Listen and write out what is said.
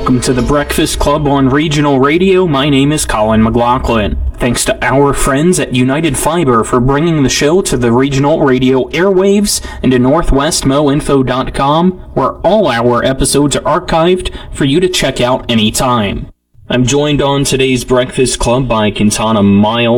Welcome to the Breakfast Club on Regional Radio. My name is Colin McLaughlin. Thanks to our friends at United Fiber for bringing the show to the Regional Radio airwaves and to NorthwestMoInfo.com, where all our episodes are archived for you to check out anytime. I'm joined on today's Breakfast Club by Quintana Miles.